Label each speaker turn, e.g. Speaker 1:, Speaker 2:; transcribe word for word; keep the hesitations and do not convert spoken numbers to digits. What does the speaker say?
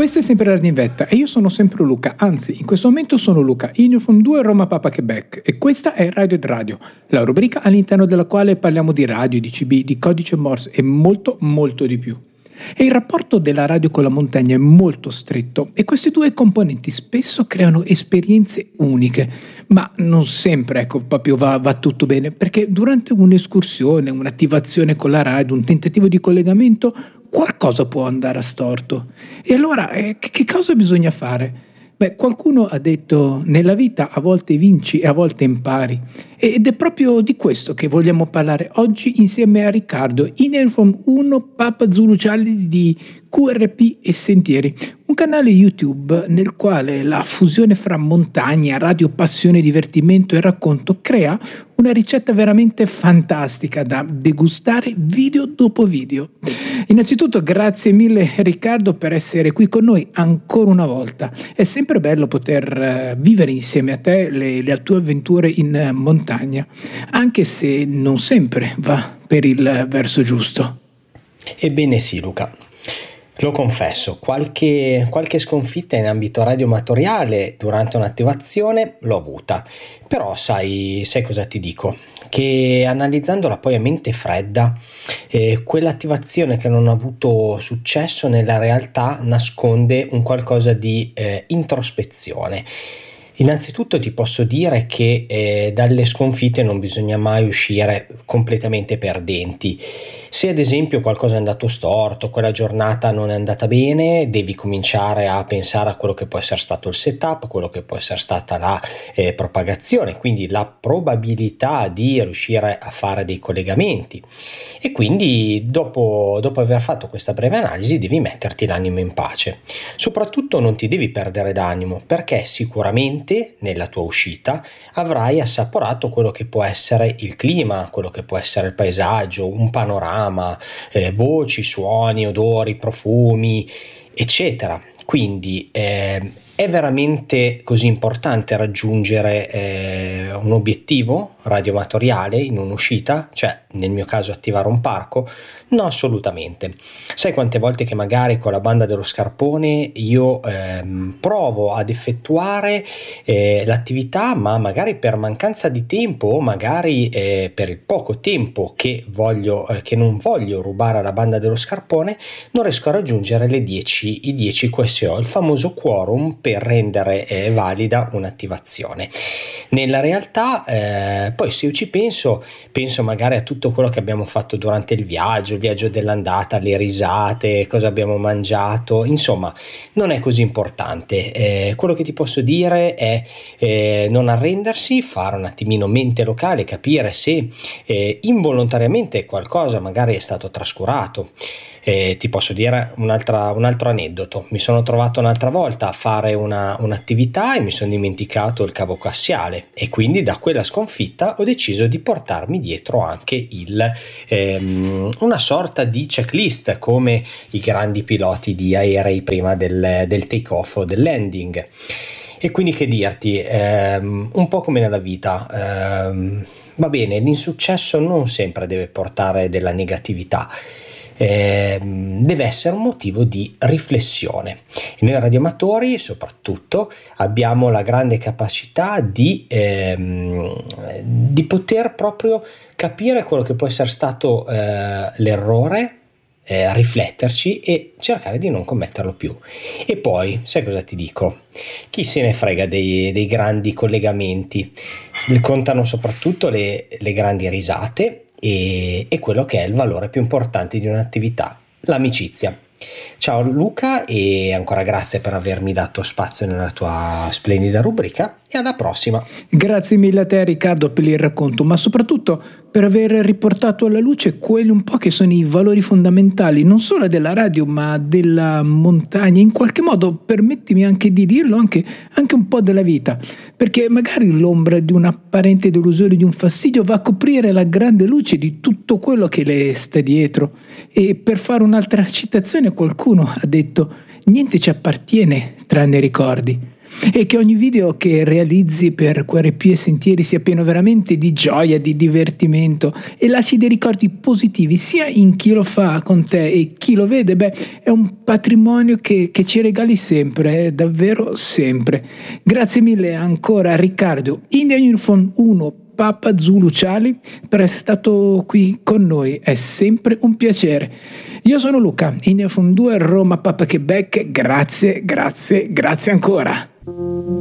Speaker 1: Questa è sempre Radio in Vetta e io sono sempre Luca, anzi in questo momento sono Luca, in Uniform due Roma Papa Quebec, e questa è Radio ed Radio, la rubrica all'interno della quale parliamo di radio, di C B, di codice Morse e molto molto di più. E il rapporto della radio con la montagna è molto stretto e questi due componenti spesso creano esperienze uniche, ma non sempre ecco proprio va, va tutto bene, perché durante un'escursione, un'attivazione con la radio, un tentativo di collegamento, qualcosa può andare a storto. E allora eh, che cosa bisogna fare? Beh, qualcuno ha detto nella vita a volte vinci e a volte impari, ed è proprio di questo che vogliamo parlare oggi insieme a Riccardo, in Uniform uno Papa Zulu Charlie di Q R P e Sentieri, un canale YouTube nel quale la fusione fra montagna, radio, passione, divertimento e racconto crea una ricetta veramente fantastica da degustare video dopo video. Innanzitutto grazie mille Riccardo per essere qui con noi ancora una volta. È sempre bello poter vivere insieme a te le, le tue avventure in montagna, anche se non sempre va per il verso giusto.
Speaker 2: Ebbene sì, Luca. Lo confesso, qualche, qualche sconfitta in ambito radioamatoriale durante un'attivazione l'ho avuta, però sai, sai cosa ti dico? Che analizzandola poi a mente fredda, eh, quell'attivazione che non ha avuto successo nella realtà nasconde un qualcosa di eh, introspezione. Innanzitutto ti posso dire che eh, dalle sconfitte non bisogna mai uscire completamente perdenti. Se ad esempio qualcosa è andato storto, quella giornata non è andata bene, devi cominciare a pensare a quello che può essere stato il setup, quello che può essere stata la eh, propagazione, quindi la probabilità di riuscire a fare dei collegamenti. E quindi dopo, dopo aver fatto questa breve analisi devi metterti l'animo in pace. Soprattutto non ti devi perdere d'animo, perché sicuramente nella tua uscita avrai assaporato quello che può essere il clima, quello che può essere il paesaggio, un panorama, eh, voci, suoni, odori, profumi, eccetera. Quindi eh, è veramente così importante raggiungere eh, un obiettivo radioamatoriale in un'uscita, cioè nel mio caso attivare un parco? No, assolutamente. Sai quante volte che magari con la banda dello scarpone io ehm, provo ad effettuare eh, l'attività, ma magari per mancanza di tempo o magari eh, per il poco tempo che voglio eh, che non voglio rubare alla banda dello scarpone, non riesco a raggiungere le dieci, i dieci Q S O, il famoso quorum per rendere eh, valida un'attivazione. Nella realtà eh, poi se io ci penso, penso magari a tutto quello che abbiamo fatto durante il viaggio, il viaggio dell'andata, le risate, cosa abbiamo mangiato, insomma non è così importante. Eh, quello che ti posso dire è eh, non arrendersi, fare un attimino mente locale, capire se eh, involontariamente qualcosa magari è stato trascurato. Eh, ti posso dire un'altra, un altro aneddoto. Mi sono trovato un'altra volta a fare una, un'attività e mi sono dimenticato il cavo coassiale, e quindi da quella sconfitta ho deciso di portarmi dietro anche il, ehm, una sorta di checklist come i grandi piloti di aerei prima del, del take off o del landing. E quindi che dirti, ehm, un po' come nella vita, ehm, va bene, l'insuccesso non sempre deve portare della negatività. Eh, deve essere un motivo di riflessione. E noi radioamatori soprattutto abbiamo la grande capacità di, ehm, di poter proprio capire quello che può essere stato eh, l'errore, eh, rifletterci e cercare di non commetterlo più. E poi, sai cosa ti dico? Chi se ne frega dei, dei grandi collegamenti? Contano soprattutto le, le grandi risate e, e quello che è il valore più importante di un'attività, l'amicizia. Ciao Luca, e ancora grazie per avermi dato spazio nella tua splendida rubrica, e alla prossima.
Speaker 1: Grazie mille a te Riccardo per il racconto, ma soprattutto per aver riportato alla luce quelli un po' che sono i valori fondamentali non solo della radio ma della montagna. In qualche modo, permettimi anche di dirlo, anche, anche un po' della vita, perché magari l'ombra di un'apparente delusione, di un fastidio, va a coprire la grande luce di tutto quello che le sta dietro. E per fare un'altra citazione, qualcuno ha detto: niente ci appartiene tranne i ricordi. e che ogni video che realizzi per Q R P e Sentieri sia pieno veramente di gioia, di divertimento e lasci dei ricordi positivi sia in chi lo fa con te e chi lo vede. Beh, è un patrimonio che, che ci regali sempre, eh, davvero sempre. Grazie mille ancora a Riccardo, India Uniform uno Papa Zulu Charlie, per essere stato qui con noi, è sempre un piacere. Io sono Luca, India Uniform due Roma Papa Quebec, grazie, grazie, grazie ancora.